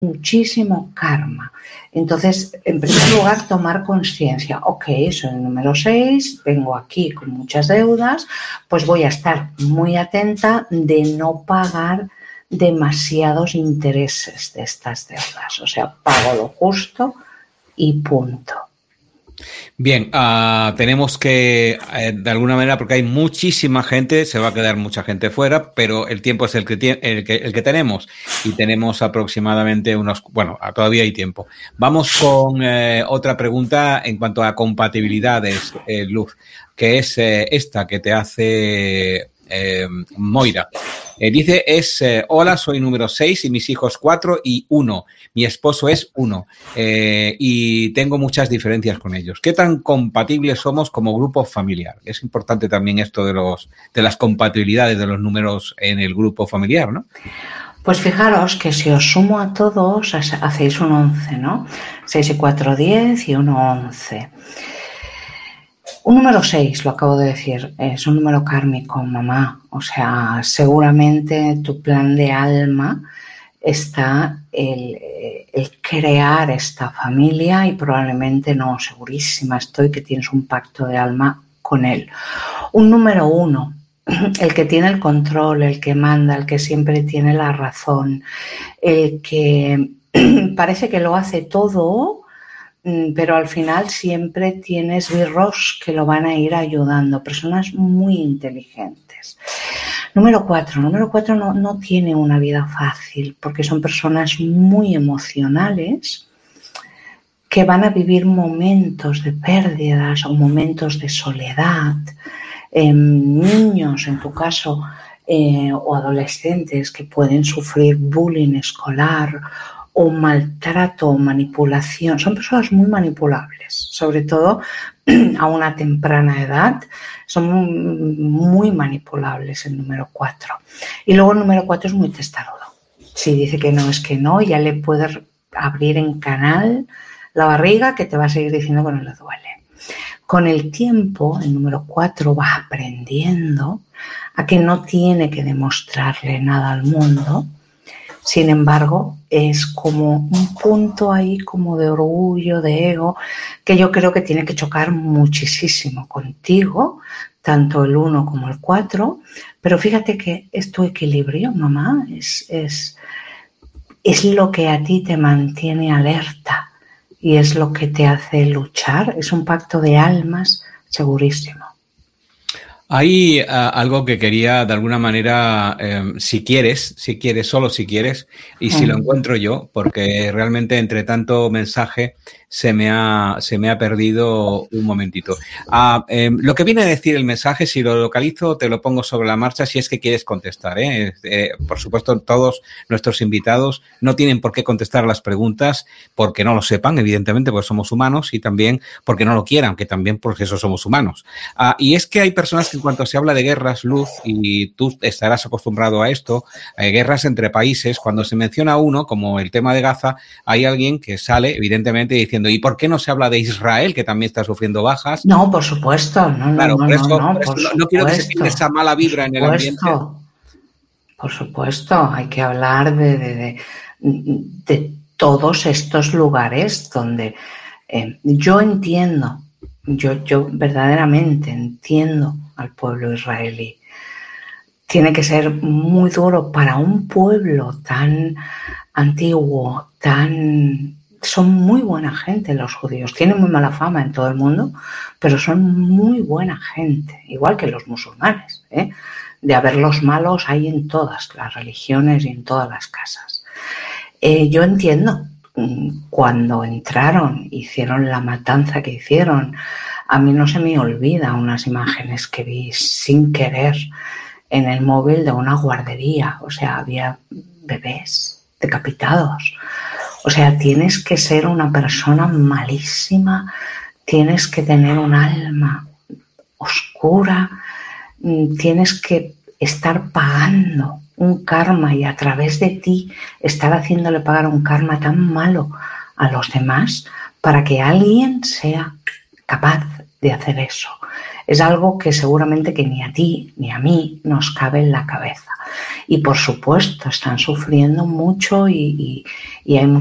muchísimo karma. Entonces, en primer lugar, tomar conciencia. Ok, soy el número 6, vengo aquí con muchas deudas, pues voy a estar muy atenta de no pagar demasiados intereses de estas deudas. O sea, pago lo justo y punto. Bien, tenemos que, de alguna manera, porque hay muchísima gente, se va a quedar mucha gente fuera, pero el tiempo es el que tenemos y tenemos aproximadamente todavía hay tiempo. Vamos con otra pregunta en cuanto a compatibilidades, Luz, que es esta que te hace Moira. Dice, hola, soy número 6 y mis hijos 4 y 1. Mi esposo es 1 y tengo muchas diferencias con ellos. ¿Qué tan compatibles somos como grupo familiar? Es importante también esto de las compatibilidades de los números en el grupo familiar, ¿no? Pues fijaros que si os sumo a todos, hacéis un 11, ¿no? 6 y 4, 10 y 1, 11. Un número 6, lo acabo de decir, es un número kármico, mamá. O sea, seguramente tu plan de alma está el crear esta familia y probablemente no, segurísima estoy que tienes un pacto de alma con él. Un número 1, el que tiene el control, el que manda, el que siempre tiene la razón, el que parece que lo hace todo, pero al final siempre tienes esbirros que lo van a ir ayudando, personas muy inteligentes. Número 4 no tiene una vida fácil porque son personas muy emocionales que van a vivir momentos de pérdidas o momentos de soledad. Niños, en tu caso, o adolescentes que pueden sufrir bullying escolar o maltrato o manipulación. Son personas muy manipulables, sobre todo a una temprana edad. Son muy manipulables el número 4. Y luego el número 4 es muy testarudo. Si dice que no, es que no, ya le puedes abrir en canal la barriga que te va a seguir diciendo que no le duele. Con el tiempo, el número 4 va aprendiendo a que no tiene que demostrarle nada al mundo. Sin embargo, es como un punto ahí como de orgullo, de ego, que yo creo que tiene que chocar muchísimo contigo, tanto el 1 como el 4. Pero fíjate que es tu equilibrio, mamá, es lo que a ti te mantiene alerta y es lo que te hace luchar. Es un pacto de almas segurísimo. Hay algo que quería, de alguna manera, si quieres, solo si quieres, y si lo encuentro yo, porque realmente entre tanto mensaje se me ha perdido un momentito. Lo que viene a decir el mensaje, si lo localizo, te lo pongo sobre la marcha si es que quieres contestar, ¿eh? Por supuesto, todos nuestros invitados no tienen por qué contestar las preguntas porque no lo sepan, evidentemente, porque somos humanos, y también porque no lo quieran, que también porque eso somos humanos. Y es que hay personas que en cuanto se habla de guerras, Luz, y tú estarás acostumbrado a esto, guerras entre países, cuando se menciona uno, como el tema de Gaza, hay alguien que sale, evidentemente, diciendo ¿y por qué no se habla de Israel, que también está sufriendo bajas? No, por supuesto. No Quiero que se quede esa mala vibra en el ambiente. Por supuesto, hay que hablar de todos estos lugares donde yo entiendo, yo verdaderamente entiendo al pueblo israelí. Tiene que ser muy duro para un pueblo tan antiguo, son muy buena gente los judíos. Tienen muy mala fama en todo el mundo, pero son muy buena gente, igual que los musulmanes. De haber los malos hay en todas las religiones y en todas las casas. Yo entiendo, cuando entraron, hicieron la matanza que hicieron, a mí no se me olvida unas imágenes que vi sin querer en el móvil de una guardería. O sea, había bebés decapitados. O sea, tienes que ser una persona malísima, tienes que tener un alma oscura, tienes que estar pagando un karma y a través de ti estar haciéndole pagar un karma tan malo a los demás para que alguien sea capaz de hacer eso. es algo que seguramente que ni a ti ni a mí nos cabe en la cabeza. Y por supuesto están sufriendo mucho y hay